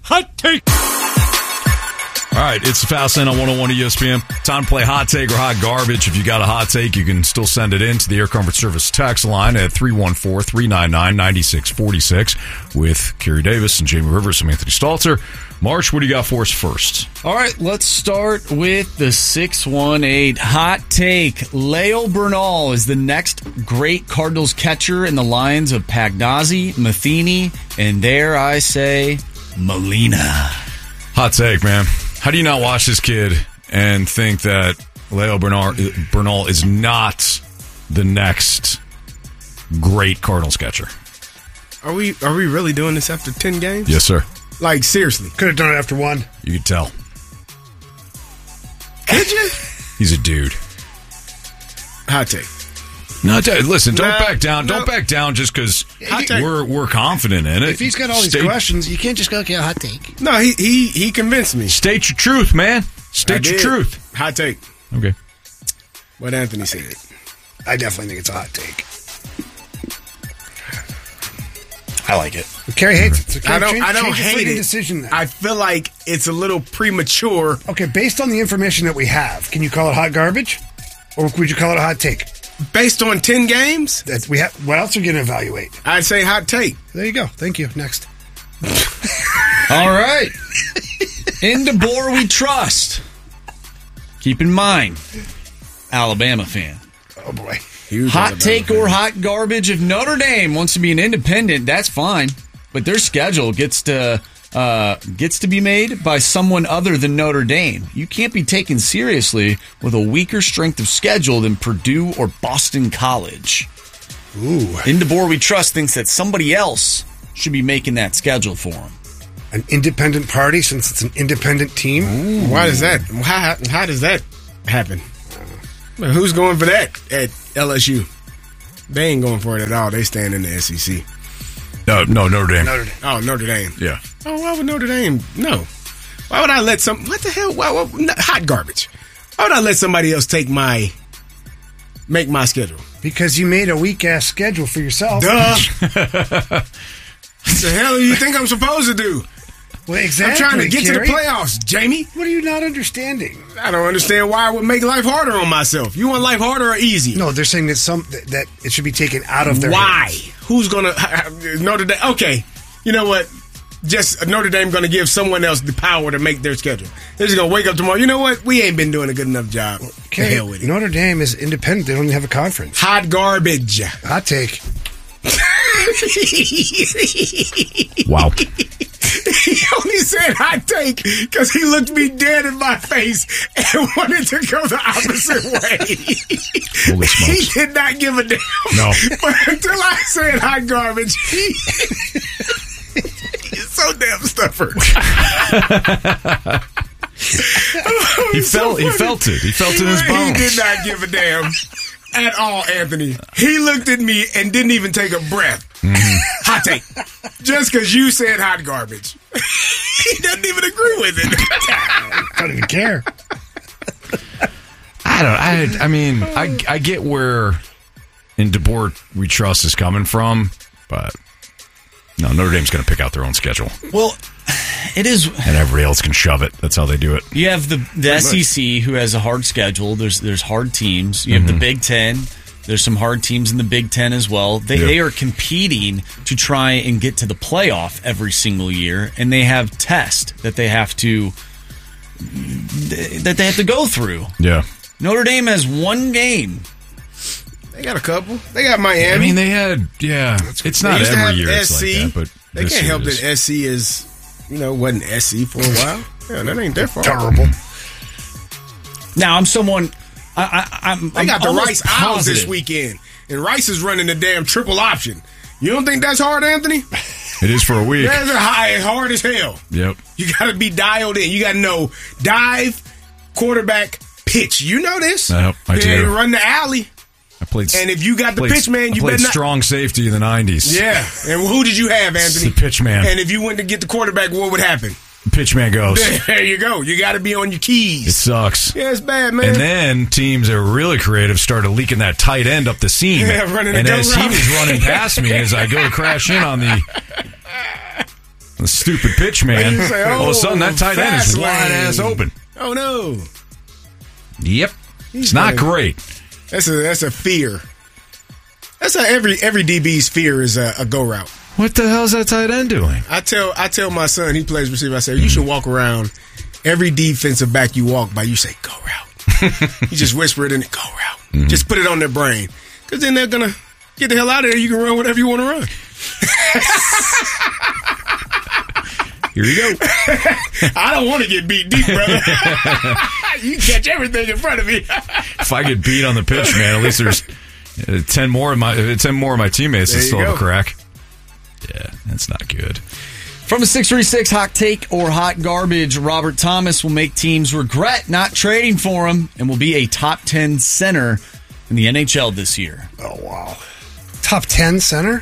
Hot Take. All right, it's the Fast Lane on 101 ESPN. Time to play Hot Take or Hot Garbage. If you got a hot take, you can still send it in to the Air Comfort Service text line at 314-399-9646 with Kerry Davis and Jamie Rivers and Anthony Stalter. March, what do you got for us first? All right, let's start with the 618 Hot Take. Leo Bernal is the next great Cardinals catcher in the lines of Pagnazzi, Matheny, and dare I say, Molina. Hot take, man. How do you not watch this kid and think that Leo Bernal is not the next great Cardinals catcher? Are we really doing this after 10 games? Yes, sir. Like, seriously. Could have done it after one. You could tell. Could you? He's a dude. Hot take. No, listen, don't back down. Don't back down just because we're confident in it. If he's got all these questions, you can't just go, okay, hot take. No, he convinced me. State your truth, man. State your truth. Hot take. Okay. What Anthony said. I definitely think it's a hot take. I like it. Kerry hates it. So I don't hate it. Decision then. I feel like it's a little premature. Okay, based on the information that we have, can you call it hot garbage? Or would you call it a hot take? Based on 10 games? What else are you going to evaluate? I'd say hot take. There you go. Thank you. Next. All right. In DeBoer we trust. Keep in mind, Alabama fan. Oh, boy. Huge Hot Alabama take fan. or hot garbage. If Notre Dame wants to be an independent, that's fine. But their schedule gets to be made by someone other than Notre Dame. You can't be taken seriously with a weaker strength of schedule than Purdue or Boston College. Ooh. In DeBoer we trust thinks that somebody else should be making that schedule for him. An independent party since it's an independent team? Ooh. Why does that? How does that happen? Well, who's going for that at LSU? They ain't going for it at all. They stand in the SEC. No, Notre Dame. Oh, Notre Dame. Yeah. Oh, why would Notre Dame? No. Why would I let what the hell? Hot garbage. Why would I let somebody else make my schedule? Because you made a weak-ass schedule for yourself. Duh. What the hell do you think I'm supposed to do? Well, exactly, I'm trying to get Kerry. to the playoffs, Jamie. What are you not understanding? I don't understand why I would make life harder on myself. You want life harder or easy? No, they're saying that it should be taken out of their Why? hands. Who's going to... Notre Dame... Okay, you know what? Just Notre Dame going to give someone else the power to make their schedule. They're just going to wake up tomorrow. You know what? We ain't been doing a good enough job. Okay, The hell with it. Notre Dame is independent. They don't even have a conference. Hot garbage. Hot take. Wow. He only said hot take because he looked me dead in my face and wanted to go the opposite way. Holy smokes. He did not give a damn. No. But until I said hot garbage, he's so damn stubborn. He felt it. He felt it in his bones. He did not give a damn at all, Anthony. He looked at me and didn't even take a breath. Mm-hmm. Hot take. Just because you said hot garbage. He doesn't even agree with it. I don't even care. I get where in DeBoer we trust is coming from, but no, Notre Dame's going to pick out their own schedule. Well, it is, and everybody else can shove it. That's how they do it. you have the SEC who has a hard schedule. There's hard teams. You have the Big Ten. There's some hard teams in the Big Ten as well. They are competing to try and get to the playoff every single year, and they have tests that they have to go through. Yeah. Notre Dame has one game. They got a couple. They got Miami. I mean, they had, it's not used to every have year it's SC. like that, but They this can't year help it is. that SC is, wasn't SC for a while. Yeah, that ain't their fault. Terrible. Now, I'm someone... They got the Rice Owls this weekend, and Rice is running the damn triple option. You don't think that's hard, Anthony? It is for a week. That's hard as hell. Yep. You got to be dialed in. You got to know dive, quarterback, pitch. You know this. I Then do. run the alley. I played. And if you got the pitch man, you played better not. strong safety in the 90s. Yeah. And who did you have, Anthony? The pitch man. And if you went to get the quarterback, what would happen? Pitch man goes. There you go. You got to be on your keys. It sucks. Yeah, it's bad, man. And then teams that were really creative started leaking that tight end up the seam. Yeah, running and the as go he route. was running past me, as I go to crash in on the The stupid pitch, man. You say, All of a sudden, that tight end is fast wide lane. ass open. Oh no, Yep. It's not great. that's a fear. That's how every DB's fear is a go route. What the hell is that tight end doing? I tell my son, he plays receiver, I say, you should walk around every defensive back you walk by, you say, go route. You just whisper it in it, go route. Just put it on their brain. Because then they're going to get the hell out of there. You can run whatever you want to run. Here you go. I don't want to get beat deep, brother. You catch everything in front of me. If I get beat on the pitch, man, at least there's 10 more of my teammates that There you still have a go. crack. Yeah, that's not good. From a 636 hot take or hot garbage, Robert Thomas will make teams regret not trading for him and will be a top 10 center in the NHL this year. Oh, wow. Top 10 center?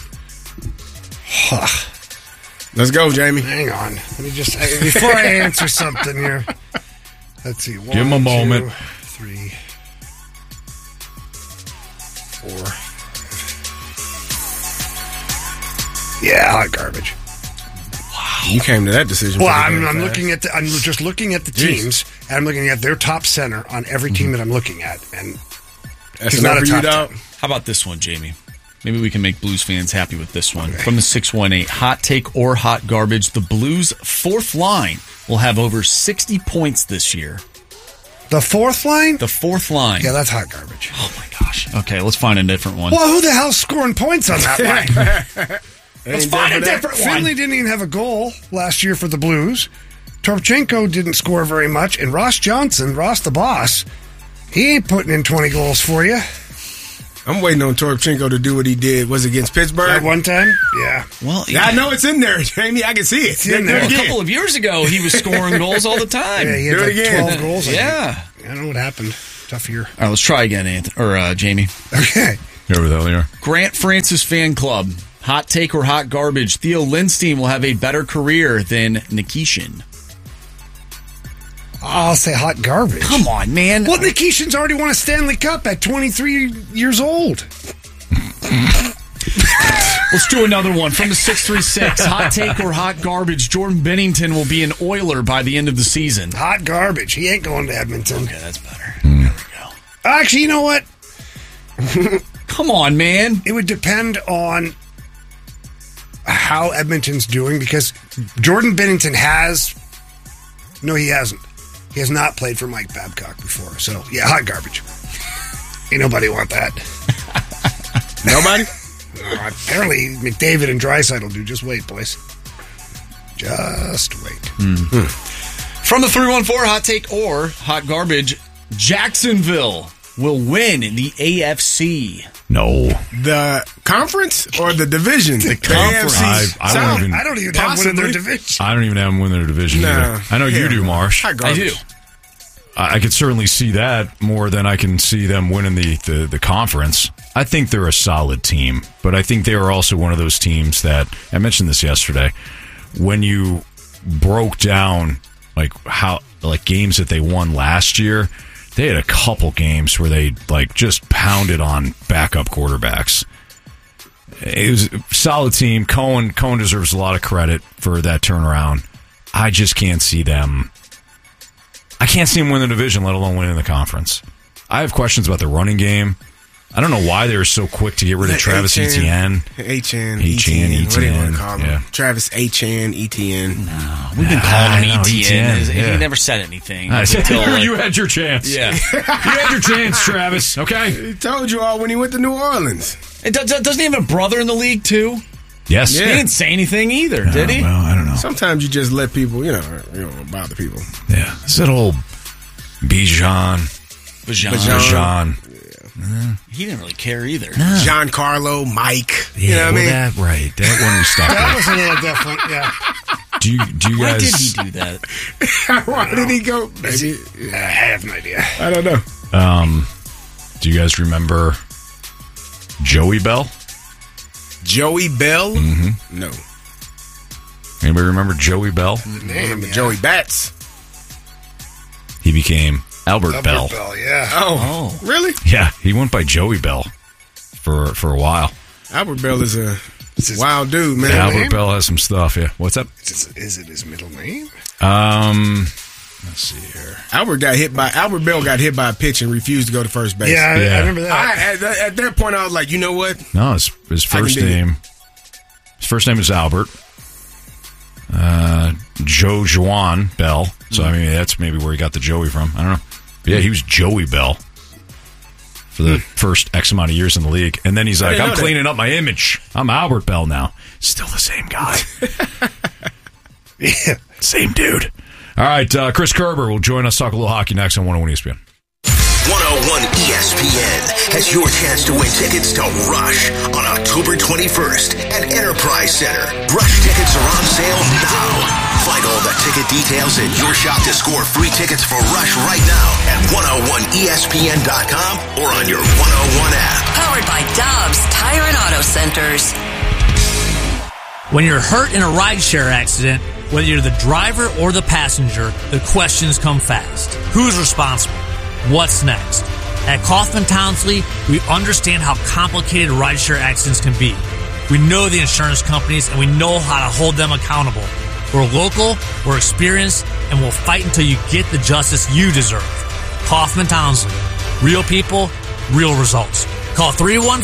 Huh. Let's go, Jamie. Hang on. Let me just, before I answer something here. Let's see. 1, Give him a moment. 2, 3, 4. Yeah, hot garbage. You came to that decision. Well, pretty I'm fast. I'm just looking at the teams, and I'm looking at their top center on every team that I'm looking at, and That's he's not enough a for you, top dog. How about this one, Jamie? Maybe we can make Blues fans happy with this one. From the 618, hot take or hot garbage, the Blues' fourth line will have over 60 points this year. the fourth line. The fourth line. Yeah, that's hot garbage. Oh, my gosh. Okay, let's find a different one. Well, who the hell's scoring points on that line? Let's find a different one. Finley didn't even have a goal last year for the Blues. Torchenko didn't score very much, and Ross Johnson, Ross the boss, he ain't putting in 20 goals for you. I'm waiting on Torchenko to do what he did. Was it against Pittsburgh? At one time, yeah. Well, Yeah, I know it's in there, Jamie. I can see it. in Do there. it a again. couple of years ago, he was scoring goals all the time. Yeah, he had Do it like again. 12 goals. I think. Yeah. I don't know what happened. Tough year. All right, let's try again, Jamie. Okay. Here with Eliar. Grant Francis fan club. Hot take or hot garbage? Theo Lindstein will have a better career than Nikishin. I'll say hot garbage. Come on, man. Well, Nikishin's already won a Stanley Cup at 23 years old. Let's do another one from the 636. Hot take or hot garbage? Jordan Bennington will be an Oiler by the end of the season. Hot garbage. He ain't going to Edmonton. Okay, that's better. There we go. Actually, you know what? Come on, man. It would depend on how Edmonton's doing because Jordan Bennington has. No, he hasn't. He has not played for Mike Babcock before. So, yeah, hot garbage. Ain't nobody want that. Nobody? Apparently, McDavid and Draisaitl will do. Just wait, boys. Just wait. From the 314, hot take or hot garbage? Jacksonville will win the AFC. No. The conference or the division? The conference. I South. don't even. I don't even have one in their Possibly. division. I don't even have them win their division No. either. I know you Hell do, no. Marsh. Hot I garbage. do. I could certainly see that more than I can see them winning the conference. I think they're a solid team, but I think they are also one of those teams that I mentioned this yesterday. When you broke down like games that they won last year, they had a couple games where they just pounded on backup quarterbacks. It was a solid team. Cohen deserves a lot of credit for that turnaround. I just can't see them. I can't see them win the division, let alone winning the conference. I have questions about the running game. I don't know why they were so quick to get rid of Travis Etienne. Etienne. Etienne, What do you want Etienne, to call him? yeah. Travis Etienne. We've been calling him I know, Etienne. yeah. He never said anything. I said, until, you had your chance. Yeah. You had your chance, Travis. Okay. He told you all when he went to New Orleans. Doesn't he have a brother in the league, too? Yes. He Yeah. didn't say anything either, did he? Well, I don't know. Sometimes you just let people, you don't bother people. Yeah. It's that old Bijan. Bajan. He didn't really care either. Giancarlo, Mike. You know what I mean? That right. That one we stopped That at. was a little different, yeah. Do you Why guys? did he do that? Why did he go? Maybe. I have no idea. I don't know. Do you guys remember Joey Bell? Joey Bell? Mm-hmm. No. Anybody remember Joey Bell? I remember Joey Bats. He became Albert Bell. Bell, yeah. Oh, really? Yeah, he went by Joey Bell for a while. Albert Bell is a Wild dude, man. Albert Bell has some stuff. Yeah. What's up? Is it his middle name? Let's see here. Albert Bell got hit by a pitch and refused to go to first base. Yeah, I remember that. At that point, I was like, you know what? No, his first name. His first name is Albert. Joe Juan Bell. So I mean, that's maybe where he got the Joey from. I don't know. But yeah, he was Joey Bell for the first X amount of years in the league, and then he's like, "I'm cleaning up my image. I'm Albert Bell now." Still the same guy. Yeah, same dude. All right, Chris Kerber will join us, talk a little hockey next on 101 ESPN. 101 ESPN has your chance to win tickets to Rush on October 21st at Enterprise Center. Rush tickets are on sale now. Find all the ticket details and your shot to score free tickets for Rush right now at 101ESPN.com or on your 101 app. Powered by Dobbs Tire and Auto Centers. When you're hurt in a rideshare accident, whether you're the driver or the passenger, the questions come fast. Who's responsible? What's next? At Kaufman Townsley, we understand how complicated rideshare accidents can be. We know the insurance companies and we know how to hold them accountable. We're local, we're experienced, and we'll fight until you get the justice you deserve. Kaufman Townsley. Real people, real results. Call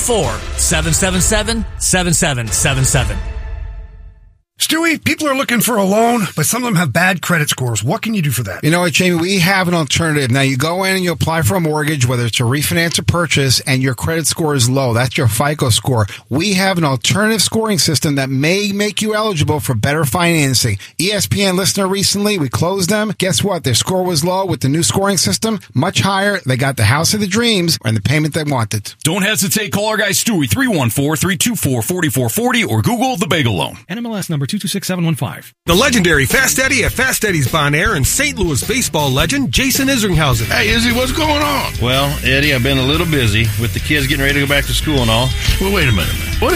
314-777-7777. Stewie, people are looking for a loan, but some of them have bad credit scores. What can you do for that? You know what, Jamie? We have an alternative. Now, you go in and you apply for a mortgage, whether it's a refinance or purchase, and your credit score is low. That's your FICO score. We have an alternative scoring system that may make you eligible for better financing. ESPN listener recently, we closed them. Guess what? Their score was low with the new scoring system, much higher. They got the house of the dreams and the payment they wanted. Don't hesitate. Call our guy Stewie, 314-324-4440, or Google the Bagel Loan. NMLS number 226715. The legendary Fast Eddie at Fast Eddie's Bon Air and St. Louis baseball legend Jason Isringhausen. Hey, Izzy, what's going on? Well, Eddie, I've been a little busy with the kids getting ready to go back to school and all. Well, wait a minute, man. What